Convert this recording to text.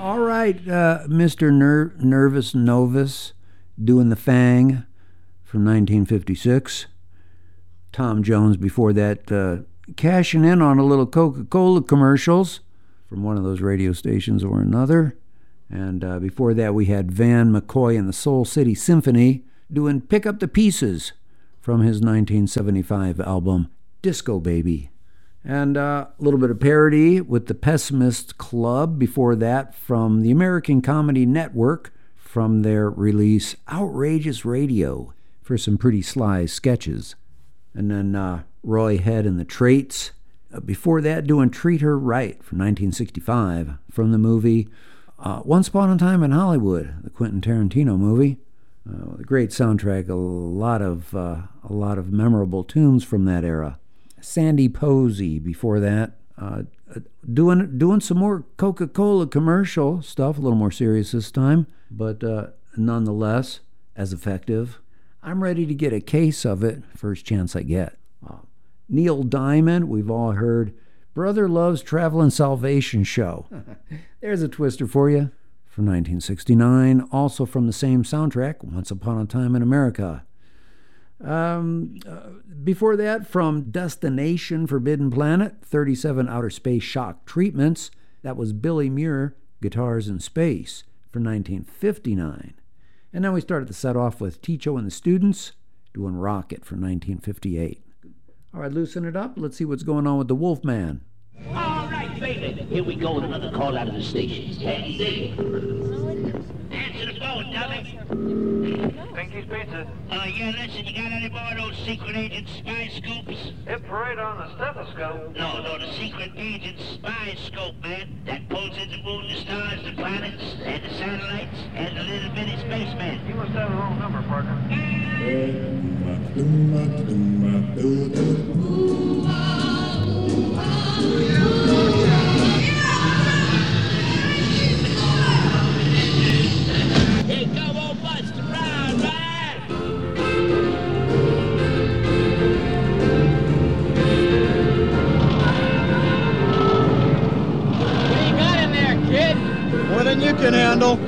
All right, Mr. Nervous Novus doing the Fang from 1956. Tom Jones before that, cashing in on a little Coca-Cola commercials from one of those radio stations or another. And before that, we had Van McCoy and the Soul City Symphony doing Pick Up the Pieces from his 1975 album Disco Baby. And a little bit of parody with the Pessimist Club before that from the American Comedy Network from their release Outrageous Radio for some pretty sly sketches. And then Roy Head and the Traits. Before that, doing Treat Her Right from 1965 from the movie Once Upon a Time in Hollywood, the Quentin Tarantino movie. A great soundtrack, a lot of memorable tunes from that era. Sandy Posey before that, doing some more Coca-Cola commercial stuff, a little more serious this time, but nonetheless as effective. I'm ready to get a case of it first chance I get. Neil Diamond, we've all heard Brother Love's Travelin' Salvation Show. There's a twister for you. From 1969, also from the same soundtrack, Once Upon a Time in America. Before that, from Destination Forbidden Planet, 37 Outer Space Shock Treatments. That was Billy Muir, Guitars in Space, from 1959. And then we started the set off with Ticho and the Students, doing Rocket from 1958. All right, loosen it up. Let's see what's going on with the Wolfman. All right, baby. Here we go with another call out of the station. Hey, dig it. Answer the phone, dummy. Pinky's Pizza. Yeah, listen, you got any more of those secret agent spy scopes? Hit parade on the stethoscope. No, the secret agent spy scope, man. That pulls in the moon, the stars, the planets, and the satellites, and the little bitty spaceman. You must have the wrong number, partner. Here come old Buster Brown, right? What do you got in there, kid? More than you can handle.